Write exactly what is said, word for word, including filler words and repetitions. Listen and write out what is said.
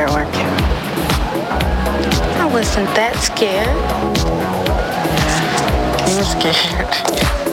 scared, weren't you? I wasn't that scared. You were scared.